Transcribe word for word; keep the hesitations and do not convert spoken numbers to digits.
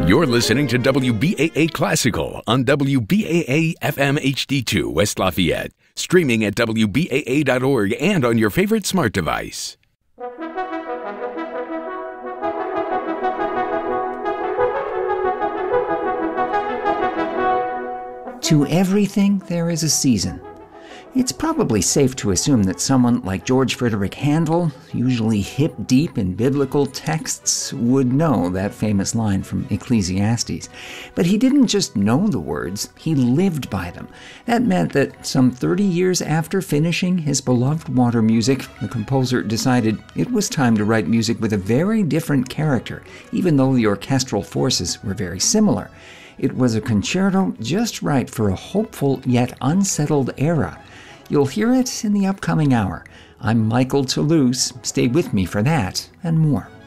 You're listening to W B A A Classical on W B A A F M H D two West Lafayette, streaming at W B A A dot org and on your favorite smart device. To everything, there is a season. It's probably safe to assume that someone like George Frederick Handel, usually hip-deep in biblical texts, would know that famous line from Ecclesiastes. But he didn't just know the words, he lived by them. That meant that some thirty years after finishing his beloved water music, the composer decided it was time to write music with a very different character, even though the orchestral forces were very similar. It was a concerto just right for a hopeful yet unsettled era. You'll hear it in the upcoming hour. I'm Michael Toulouse. Stay with me for that and more.